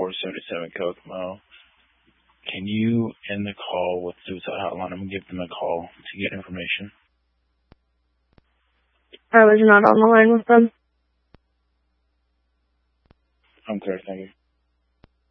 477 Kokomo. Can you end the call with Suicide Hotline? I'm going to give them a call to get information. I was not on the line with them. I'm clear, thank you.